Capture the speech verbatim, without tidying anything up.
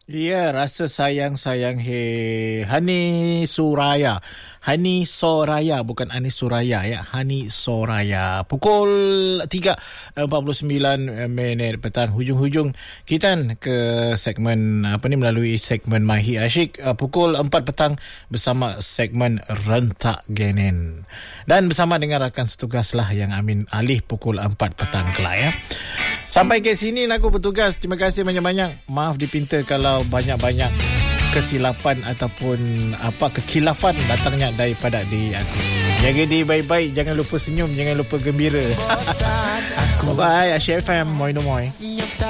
Ya, rasa sayang-sayang he. Hani Suraya. Hani Soraya, bukan Anis Suraya ya. Hani Soraya. Pukul tiga empat puluh sembilan minit petang. Hujung-hujung kita ke segmen apa ni melalui segmen Mahi Asyik uh, pukul empat petang bersama segmen Rentak Genen. Dan bersama dengan rakan setugas lah yang Amin Alih pukul empat petang kelak ya. Sampai ke sini aku bertugas. Terima kasih banyak-banyak. Maaf dipinta kalau banyak-banyak kesilapan ataupun apa kekilafan datangnya daripada diri aku. Jaga diri baik-baik, jangan lupa senyum, jangan lupa gembira. Bye bye, Asyik F M, moi no moi.